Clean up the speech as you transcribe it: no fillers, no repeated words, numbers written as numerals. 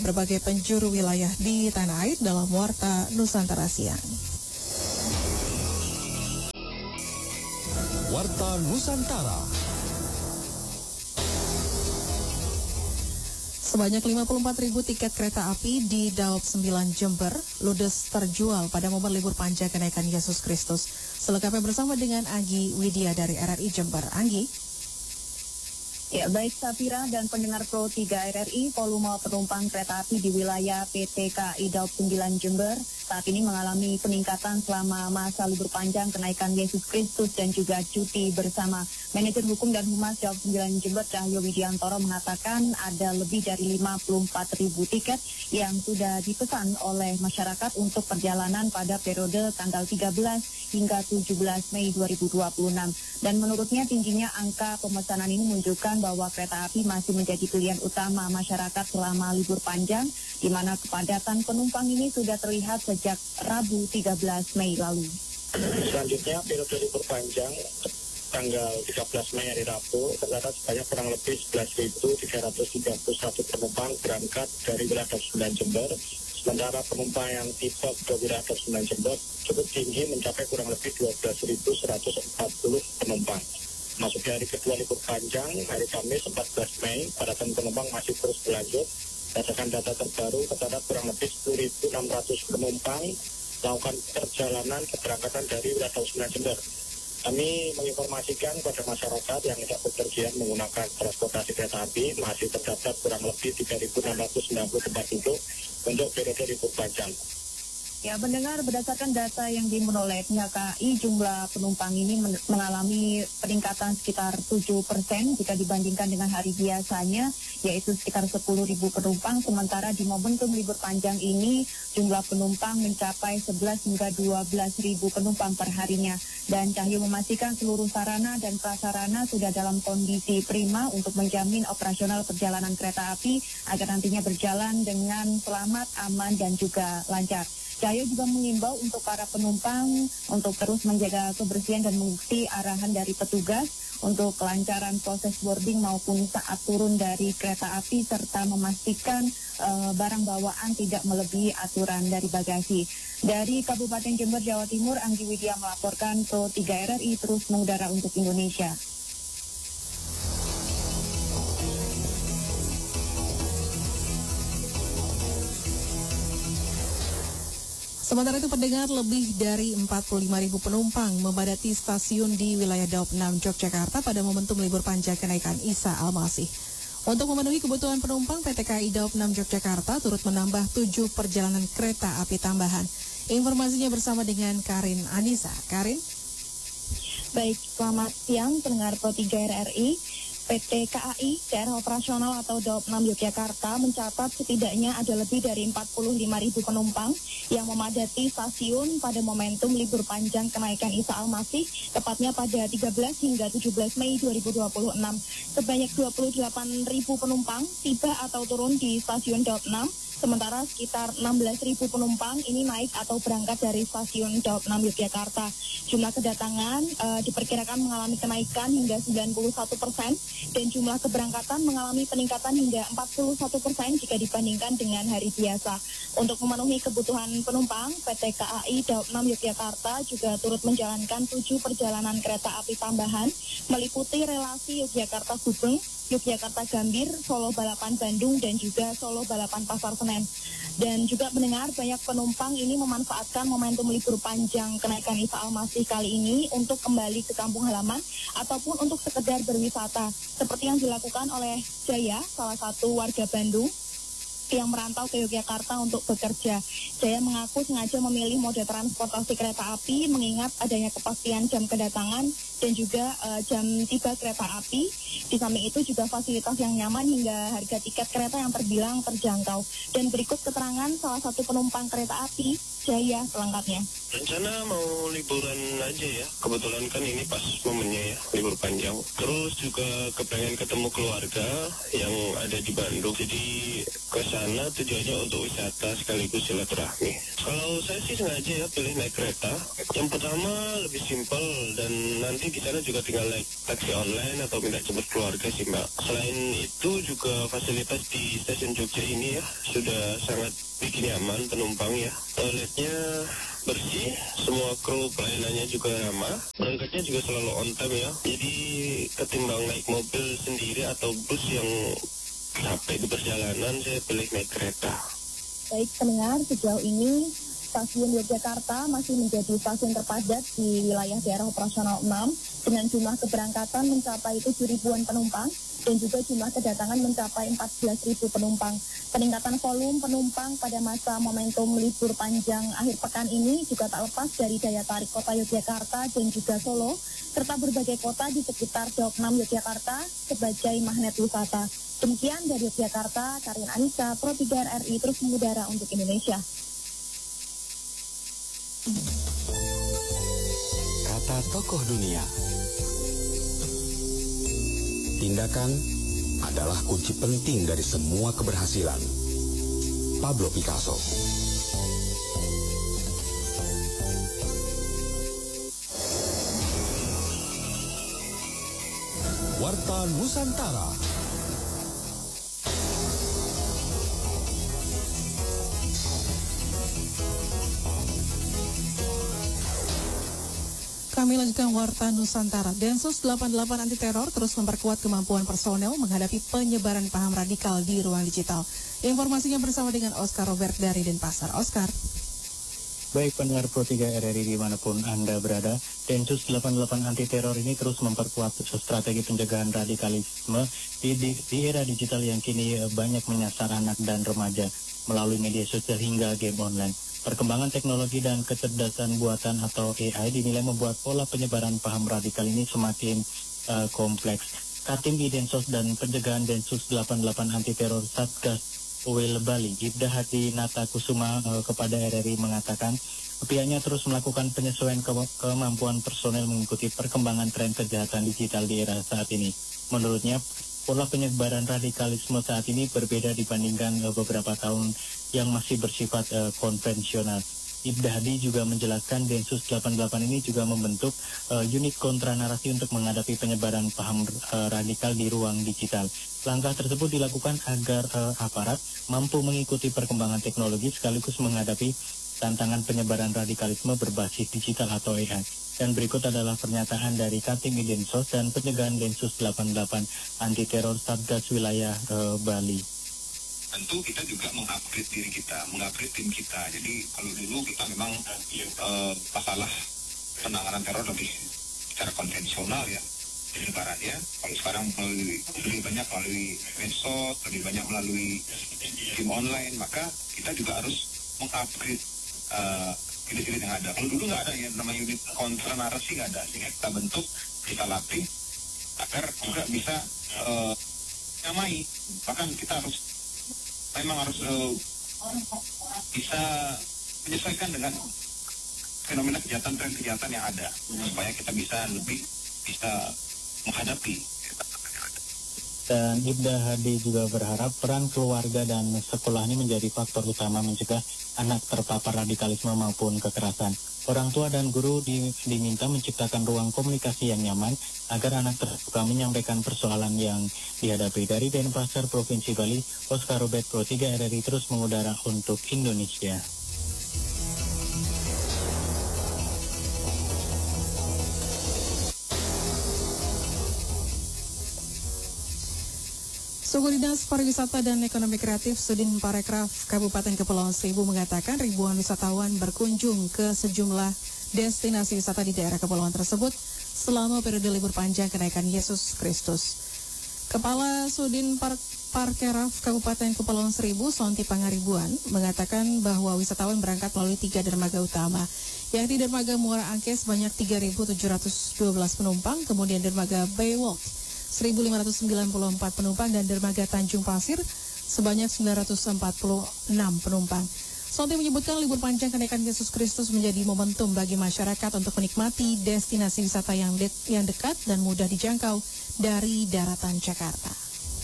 berbagai penjuru wilayah di tanah air dalam Warta Nusantara Siang. Warta Nusantara. Sebanyak 54.000 tiket kereta api di Daob 9 Jember ludes terjual pada momen libur panjang kenaikan Yesus Kristus. Selengkapnya bersama dengan Anggi Widya dari RRI Jember. Anggi. Ya, baik Safira dan pendengar Pro 3 RRI, volume penumpang kereta api di wilayah PT KAI Daob 9 Jember saat ini mengalami peningkatan selama masa libur panjang kenaikan Yesus Kristus dan juga cuti bersama. Manajer Hukum dan Humas Daob 9 Jember Cahyo Widiantoro mengatakan ada lebih dari 54.000 tiket yang sudah dipesan oleh masyarakat untuk perjalanan pada periode tanggal 13 hingga 17 Mei 2026. Dan menurutnya tingginya angka pemesanan ini menunjukkan bahwa kereta api masih menjadi pilihan utama masyarakat selama libur panjang, di mana kepadatan penumpang ini sudah terlihat sejak Rabu 13 Mei lalu. Selanjutnya, periode libur panjang tanggal 13 Mei hari Rabu, tercatat sebanyak kurang lebih 11.331 penumpang berangkat dari wilayah 9 Jember. Sementara penumpang yang tiba ke wilayah 9 Jember cukup tinggi, mencapai kurang lebih 12.140 penumpang. Masuk di hari kedua libur panjang, hari Kamis 14 Mei, padatan penumpang masih terus berlanjut. Berdasarkan data terbaru, tercatat kurang lebih 10.600 penumpang melakukan perjalanan keberangkatan dari wilayah 9 Jember. Kami menginformasikan kepada masyarakat yang tidak bepergian menggunakan transportasi kereta api masih terdapat kurang lebih 3.690 tempat duduk untuk periode libur panjang. Ya, mendengar berdasarkan data yang dihimpun oleh pihak KAI, jumlah penumpang ini mengalami peningkatan sekitar 7% jika dibandingkan dengan hari biasanya, yaitu sekitar 10.000 penumpang. Sementara di momentum libur panjang ini, jumlah penumpang mencapai 11 hingga 12.000 penumpang per harinya. Dan Cahyo memastikan seluruh sarana dan prasarana sudah dalam kondisi prima untuk menjamin operasional perjalanan kereta api agar nantinya berjalan dengan selamat, aman, dan juga lancar. Cahyo juga mengimbau untuk para penumpang untuk terus menjaga kebersihan dan mengikuti arahan dari petugas untuk kelancaran proses boarding maupun saat turun dari kereta api, serta memastikan barang bawaan tidak melebihi aturan dari bagasi. Dari Kabupaten Jember, Jawa Timur, Anggi Widya melaporkan Pro 3 RRI terus mengudara untuk Indonesia. Sementara itu pendengar, lebih dari 45.000 penumpang memadati stasiun di wilayah Daob 6 Yogyakarta pada momentum libur panjang kenaikan Isa Al-Masih. Untuk memenuhi kebutuhan penumpang, PT KAI Daob 6 Yogyakarta turut menambah 7 perjalanan kereta api tambahan. Informasinya bersama dengan Karin Anissa. Karin? Baik, selamat siang pendengar Pro 3 RRI. PT KAI Daerah Operasional atau Daob 6 Yogyakarta mencatat setidaknya ada lebih dari 45.000 penumpang yang memadati stasiun pada momentum libur panjang kenaikan Isa Al-Masih, tepatnya pada 13 hingga 17 Mei 2026. Sebanyak 28.000 penumpang tiba atau turun di stasiun Daob 6, sementara sekitar 16.000 penumpang ini naik atau berangkat dari stasiun Daob 6 Yogyakarta. Jumlah kedatangan diperkirakan mengalami kenaikan hingga 91%, dan jumlah keberangkatan mengalami peningkatan hingga 41% jika dibandingkan dengan hari biasa. Untuk memenuhi kebutuhan penumpang, PT KAI Daob 6 Yogyakarta juga turut menjalankan 7 perjalanan kereta api tambahan meliputi relasi Yogyakarta-Gubeng, Yogyakarta-Gambir, Solo Balapan Bandung, dan juga Solo Balapan Pasar Senen. Dan juga mendengar banyak penumpang ini memanfaatkan momentum libur panjang kenaikan Isa Al-Masih kali ini untuk kembali ke kampung halaman ataupun untuk sekedar berwisata, seperti yang dilakukan oleh Jaya, salah satu warga Bandung yang merantau ke Yogyakarta untuk bekerja. Jaya mengaku sengaja memilih mode transportasi kereta api mengingat adanya kepastian jam kedatangan dan juga jam tiba kereta api. Di samping itu juga fasilitas yang nyaman hingga harga tiket kereta yang terbilang terjangkau. Dan berikut keterangan salah satu penumpang kereta api, Jaya, selengkapnya. Rencana mau liburan aja ya, kebetulan kan ini pas momennya ya, libur panjang. Terus juga kepengen ketemu keluarga yang ada di Bandung, jadi ke sana tujuannya untuk wisata sekaligus silaturahmi. Kalau saya sih sengaja ya pilih naik kereta. Yang pertama lebih simpel dan nanti di sana juga tinggal naik taksi online atau minta jemput keluarga sih Mbak. Selain itu juga fasilitas di stasiun Jogja ini ya sudah sangat bikin nyaman penumpang ya. Toiletnya bersih, semua kru pelayanannya juga ramah, berangkatnya juga selalu on time ya. Jadi ketimbang naik mobil sendiri atau bus yang capek di perjalanan, saya pilih naik kereta. Baik pendengar, sejauh ini Stasiun Yogyakarta masih menjadi stasiun terpadat di wilayah daerah operasional 6 dengan jumlah keberangkatan mencapai 7.000-an penumpang dan juga jumlah kedatangan mencapai 14.000 penumpang. Peningkatan volume penumpang pada masa momentum libur panjang akhir pekan ini juga tak lepas dari daya tarik kota Yogyakarta dan juga Solo, serta berbagai kota di sekitar Daup 6 Yogyakarta sebagai magnet wisata. Demikian dari Yogyakarta, Karin Anissa, Pro 3 RRI terus mengudara untuk Indonesia. Kata tokoh dunia. Tindakan adalah kunci penting dari semua keberhasilan. Pablo Picasso. Warta Nusantara. Kami lanjutkan Warta Nusantara. Densus 88 anti teror terus memperkuat kemampuan personel menghadapi penyebaran paham radikal di ruang digital. Informasinya bersama dengan Oscar Robert dari Denpasar. Oscar. Baik pendengar Pro 3 RRI dimanapun Anda berada, Densus 88 anti teror ini terus memperkuat strategi pencegahan radikalisme di era digital yang kini banyak menyasar anak dan remaja melalui media sosial hingga game online. Perkembangan teknologi dan kecerdasan buatan atau AI dinilai membuat pola penyebaran paham radikal ini semakin kompleks. Katim Densus dan Pencegahan Densus 88 Anti Teror Satgas Uwil Bali, Ibda Hadi Nata Kusuma kepada RRI mengatakan pihaknya terus melakukan penyesuaian kemampuan personel mengikuti perkembangan tren kejahatan digital di era saat ini. Menurutnya, pola penyebaran radikalisme saat ini berbeda dibandingkan beberapa tahun yang masih bersifat konvensional. Ibda Hadi juga menjelaskan Densus 88 ini juga membentuk unit kontra narasi untuk menghadapi penyebaran paham radikal di ruang digital. Langkah tersebut dilakukan agar aparat mampu mengikuti perkembangan teknologi sekaligus menghadapi tantangan penyebaran radikalisme berbasis digital atau AI. Dan berikut adalah pernyataan dari Katim Densus dan Pencegahan Densus 88 Anti Teror Satgas Wilayah Bali. Tentu kita juga mengupgrade diri kita, mengupgrade tim kita. Jadi kalau dulu kita memang masalah penanganan teror lebih secara konvensional ya, penyebarannya. Kalau sekarang lebih banyak melalui medsos, lebih banyak melalui tim online, maka kita juga harus mengupgrade unit-unit yang ada. Kalau dulu nggak ada yang namanya unit kontra narasi, nggak ada. Sehingga kita bentuk, kita latih agar juga bisa nyamai. Bahkan kita memang harus bisa menyesuaikan dengan fenomena kejahatan dan kejahatan yang ada supaya kita bisa menghadapi. Dan Ibda Hadi juga berharap peran keluarga dan sekolah ini menjadi faktor utama mencegah anak terpapar radikalisme maupun kekerasan. Orang tua dan guru diminta menciptakan ruang komunikasi yang nyaman agar anak terbuka menyampaikan persoalan yang dihadapi. Dari Denpasar, Provinsi Bali, Oscar Robert, Pro 3 RRI terus mengudara untuk Indonesia. Suku Dinas Pariwisata dan Ekonomi Kreatif Sudin Parekraf Kabupaten Kepulauan Seribu mengatakan ribuan wisatawan berkunjung ke sejumlah destinasi wisata di daerah kepulauan tersebut selama periode libur panjang kenaikan Yesus Kristus. Kepala Sudin Parekraf Kabupaten Kepulauan Seribu, Sonti Pangaribuan, mengatakan bahwa wisatawan berangkat melalui 3 dermaga utama, yakni dermaga Muara Angke sebanyak 3.712 penumpang, kemudian dermaga Baywalk 1.594 penumpang, dan dermaga Tanjung Pasir sebanyak 946 penumpang. Sonti menyebutkan libur panjang kenaikan Yesus Kristus menjadi momentum bagi masyarakat untuk menikmati destinasi wisata yang dekat dan mudah dijangkau dari daratan Jakarta.